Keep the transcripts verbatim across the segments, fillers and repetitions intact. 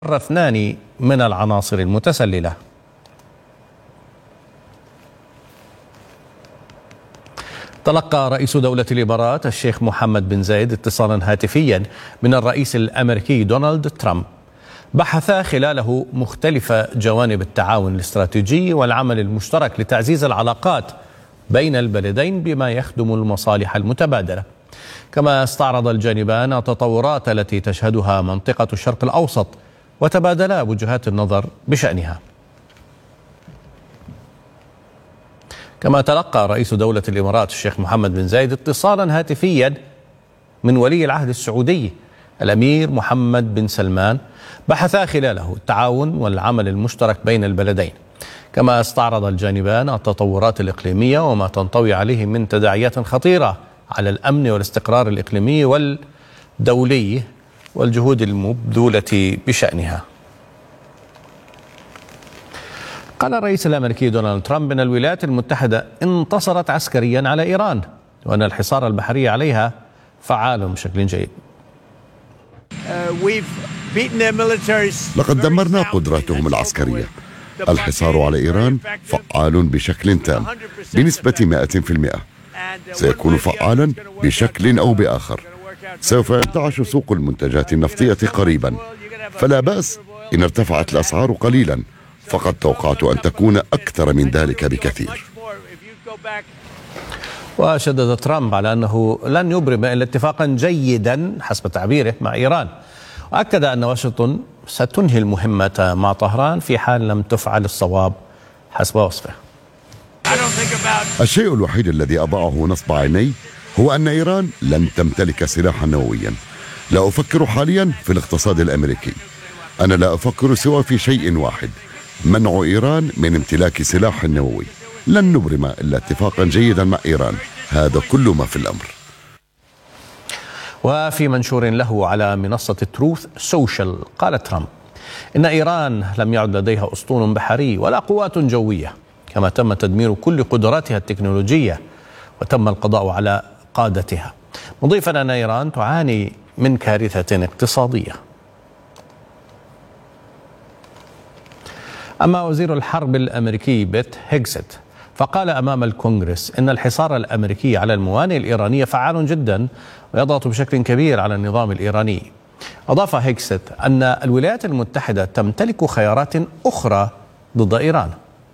اثنان من العناصر المتسللة. تلقى رئيس دولة الإمارات الشيخ محمد بن زايد اتصالا هاتفيا من الرئيس الأمريكي دونالد ترامب، بحثا خلاله مختلف جوانب التعاون الاستراتيجي والعمل المشترك لتعزيز العلاقات بين البلدين بما يخدم المصالح المتبادلة. كما استعرض الجانبان التطورات التي تشهدها منطقة الشرق الأوسط وتبادلا وجهات النظر بشأنها. كما تلقى رئيس دولة الإمارات الشيخ محمد بن زايد اتصالا هاتفيا من ولي العهد السعودي الأمير محمد بن سلمان، بحثا خلاله التعاون والعمل المشترك بين البلدين. كما استعرض الجانبان التطورات الإقليمية وما تنطوي عليه من تداعيات خطيرة على الأمن والاستقرار الإقليمي والدولي والجهود المبذولة بشأنها. قال الرئيس الأمريكي دونالد ترامب أن الولايات المتحدة انتصرت عسكريا على إيران، وأن الحصار البحري عليها فعال بشكل جيد. لقد دمرنا قدراتهم العسكرية. الحصار على إيران فعال بشكل تام بنسبة مئة في المئة. سيكون فعالا بشكل أو بآخر. سوف ينتعش سوق المنتجات النفطية قريبا، فلا بأس إن ارتفعت الأسعار قليلا، فقد توقعت أن تكون أكثر من ذلك بكثير. وشدد ترامب على أنه لن يبرم إلا اتفاقا جيدا حسب تعبيره مع إيران، وأكد أن واشنطن ستنهي المهمة مع طهران في حال لم تفعل الصواب حسب وصفه. الشيء الوحيد الذي أضعه نصب عيني هو أن إيران لن تمتلك سلاحا نوويا. لا أفكر حاليا في الاقتصاد الأمريكي. أنا لا أفكر سوى في شيء واحد: منع إيران من امتلاك سلاح نووي. لن نبرم إلا اتفاقا جيدا مع إيران، هذا كل ما في الأمر. وفي منشور له على منصة تروث سوشيال قال ترامب إن إيران لم يعد لديها أسطول بحري ولا قوات جوية، كما تم تدمير كل قدراتها التكنولوجية وتم القضاء على قادتها، مضيفا أن إيران تعاني من كارثة اقتصادية. أما وزير الحرب الأمريكي بيت هيجسيت فقال أمام الكونغرس إن الحصار الأمريكي على الموانئ الإيرانية فعال جدا ويضغط بشكل كبير على النظام الإيراني. أضاف هيجسيت أن الولايات المتحدة تمتلك خيارات أخرى ضد إيران.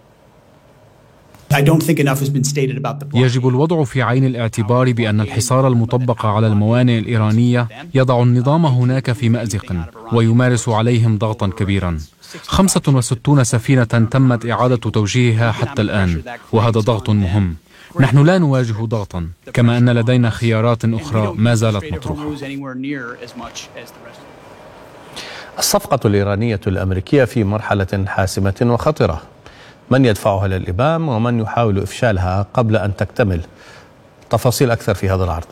يجب الوضع في عين الاعتبار بأن الحصار المطبق على الموانئ الإيرانية يضع النظام هناك في مأزق ويمارس عليهم ضغطا كبيرا. خمسة وستون سفينة تمت إعادة توجيهها حتى الآن، وهذا ضغط مهم. نحن لا نواجه ضغطا، كما أن لدينا خيارات أخرى ما زالت مطروحة. الصفقة الإيرانية الأمريكية في مرحلة حاسمة وخطرة، من يدفعها للإمام ومن يحاول إفشالها قبل أن تكتمل؟ تفاصيل أكثر في هذا العرض.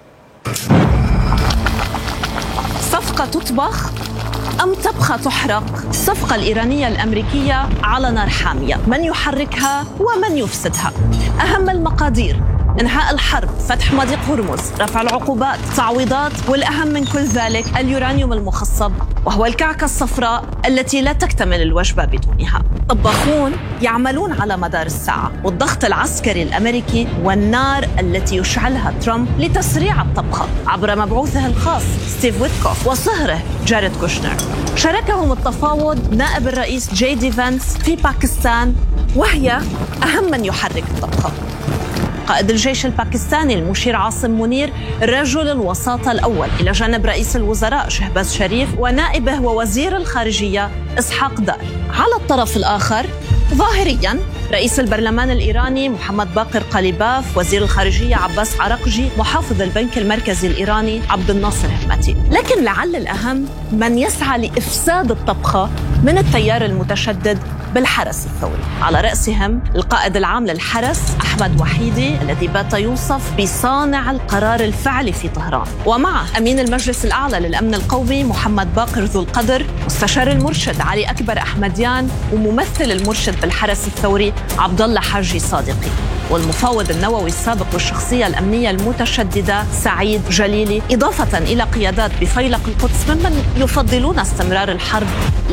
صفقة تطبخ أم تبقى تحرق؟ الصفقة الإيرانية الأمريكية على نار حامية، من يحركها ومن يفسدها؟ أهم المقادير: إنهاء الحرب، فتح مضيق هرمز، رفع العقوبات، تعويضات، والأهم من كل ذلك اليورانيوم المخصب، وهو الكعكة الصفراء التي لا تكتمل الوجبة بدونها. طباخون يعملون على مدار الساعة، والضغط العسكري الأمريكي والنار التي يشعلها ترامب لتسريع الطبخة عبر مبعوثه الخاص ستيف ويتكوف وصهره جاريد كوشنر. شاركهم التفاوض نائب الرئيس جي دي فانس في باكستان، وهي أهم من يحرك الطبخة. قائد الجيش الباكستاني المشير عاصم منير رجل الوساطة الأول إلى جانب رئيس الوزراء شهباز شريف ونائبه ووزير الخارجية إسحاق دار. على الطرف الآخر ظاهرياً رئيس البرلمان الإيراني محمد باقر قليباف، وزير الخارجية عباس عراقجي، محافظ البنك المركزي الإيراني عبد الناصر همتي. لكن لعل الأهم من يسعى لإفساد الطبخة من التيار المتشدد بالحرس الثوري، على رأسهم القائد العام للحرس أحمد وحيدي الذي بات يوصف بصانع القرار الفعلي في طهران، ومعه أمين المجلس الأعلى للأمن القومي محمد باقر ذو القدر، مستشار المرشد علي أكبر أحمديان، وممثل المرشد بالحرس الثوري عبد الله حاجي صادقي، والمفاوض النووي السابق والشخصية الأمنية المتشددة سعيد جليلي، إضافة إلى قيادات بفيلق القدس ممن يفضلون استمرار الحرب